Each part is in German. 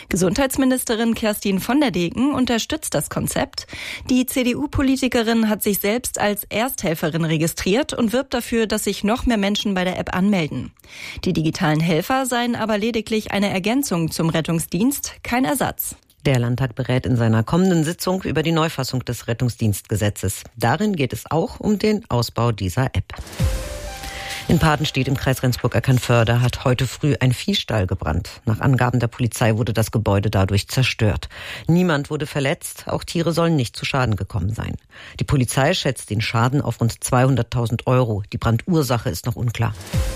Gesundheitsministerin Kerstin von der Degen unterstützt das Konzept. Die CDU-Politikerin hat sich selbst als Ersthelferin registriert und wirbt dafür, dass sich noch mehr Menschen bei der App anmelden. Die digitalen Helfer seien aber lediglich eine Ergänzung zum Rettungsdienst, kein Ersatz. Der Landtag berät in seiner kommenden Sitzung über die Neufassung des Rettungsdienstgesetzes. Darin geht es auch um den Ausbau dieser App. In Padenstedt im Kreis Rendsburg-Eckernförde hat heute früh ein Viehstall gebrannt. Nach Angaben der Polizei wurde das Gebäude dadurch zerstört. Niemand wurde verletzt, auch Tiere sollen nicht zu Schaden gekommen sein. Die Polizei schätzt den Schaden auf rund 200.000 €. Die Brandursache ist noch unklar.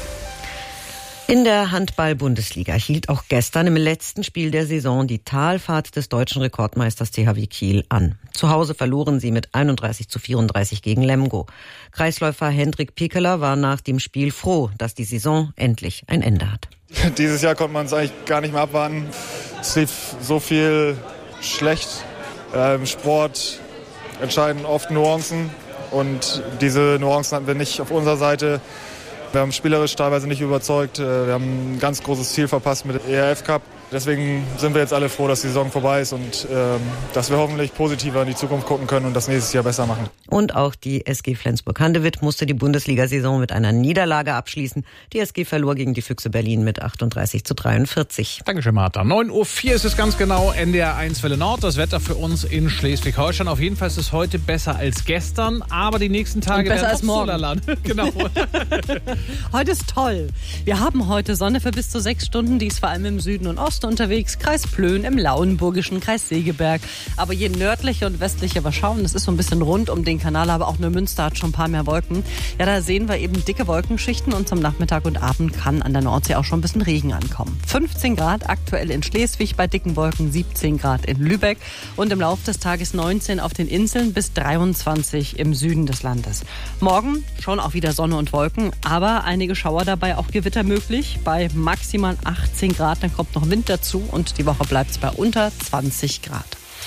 In der Handball-Bundesliga hielt auch gestern im letzten Spiel der Saison die Talfahrt des deutschen Rekordmeisters THW Kiel an. Zu Hause verloren sie mit 31:34 gegen Lemgo. Kreisläufer Hendrik Piekeler war nach dem Spiel froh, dass die Saison endlich ein Ende hat. Dieses Jahr konnte man es eigentlich gar nicht mehr abwarten. Es lief so viel schlecht. Im Sport entscheiden oft Nuancen und diese Nuancen hatten wir nicht auf unserer Seite. Wir haben spielerisch teilweise nicht überzeugt. Wir haben ein ganz großes Ziel verpasst mit dem ERF Cup. Deswegen sind wir jetzt alle froh, dass die Saison vorbei ist und dass wir hoffentlich positiver in die Zukunft gucken können und das nächstes Jahr besser machen. Und auch die SG Flensburg-Handewitt musste die Bundesliga-Saison mit einer Niederlage abschließen. Die SG verlor gegen die Füchse Berlin mit 38:43. Dankeschön, Martha. 9:04 Uhr ist es ganz genau. NDR 1 Welle Nord. Das Wetter für uns in Schleswig-Holstein. Auf jeden Fall ist es heute besser als gestern, aber die nächsten Tage besser werden als morgen. Genau. Heute ist toll. Wir haben heute Sonne für bis zu 6 Stunden. Die ist vor allem im Süden und Osten unterwegs. Kreis Plön, im Lauenburgischen, Kreis Segeberg. Aber je nördlicher und westlicher wir schauen, das ist so ein bisschen rund um den Kanal, aber auch Neumünster hat schon ein paar mehr Wolken. Ja, da sehen wir eben dicke Wolkenschichten und zum Nachmittag und Abend kann an der Nordsee auch schon ein bisschen Regen ankommen. 15 Grad aktuell in Schleswig bei dicken Wolken, 17 Grad in Lübeck und im Laufe des Tages 19 auf den Inseln bis 23 im Süden des Landes. Morgen schon auch wieder Sonne und Wolken, aber einige Schauer dabei, auch Gewitter möglich bei maximal 18 Grad. Dann kommt noch Wind dazu und die Woche bleibt es bei unter 20 Grad.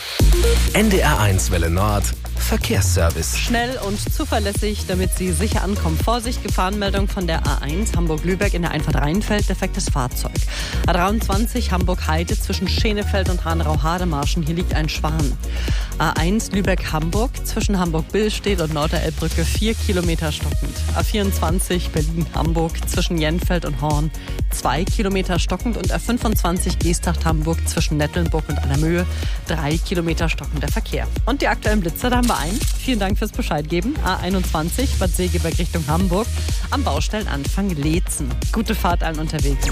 NDR 1 Welle Nord Verkehrsservice. Schnell und zuverlässig, damit Sie sicher ankommen. Vorsicht, Gefahrenmeldung von der A1 Hamburg-Lübeck in der Einfahrt Rheinfeld, defektes Fahrzeug. A23 Hamburg-Heide zwischen Schenefeld und Hanau-Hademarschen, hier liegt ein Schwan. A1 Lübeck-Hamburg zwischen Hamburg-Billstedt und Norderelbbrücke 4 Kilometer stockend. A24 Berlin-Hamburg zwischen Jenfeld und Horn 2 Kilometer stockend und A25 Geesthacht-Hamburg zwischen Nettelnburg und Allermöhe 3 Kilometer stockender Verkehr. Und die aktuellen Blitzer, da haben wir einen. Vielen Dank fürs Bescheid geben. A21 Bad Segeberg Richtung Hamburg am Baustellenanfang Leetzen. Gute Fahrt allen unterwegs.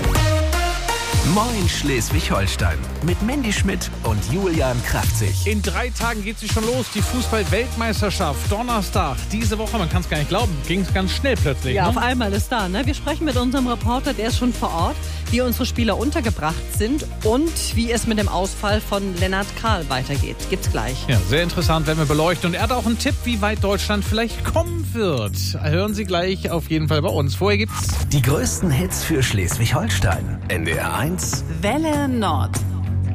Moin Schleswig-Holstein mit Mandy Schmidt und Julian Kraftzig. In 3 Tagen geht sie schon los, die Fußball-Weltmeisterschaft. Donnerstag, diese Woche, man kann es gar nicht glauben, ging es ganz schnell plötzlich. Ja, ne? Auf einmal ist da. Ne? Wir sprechen mit unserem Reporter, der ist schon vor Ort, wie unsere Spieler untergebracht sind und wie es mit dem Ausfall von Lennart Kahl weitergeht. Gibt's gleich. Ja, sehr interessant, werden wir beleuchten. Und er hat auch einen Tipp, wie weit Deutschland vielleicht kommen wird. Hören Sie gleich auf jeden Fall bei uns. Vorher gibt's Die größten Hits für Schleswig-Holstein. NDR 1 Welle Nord.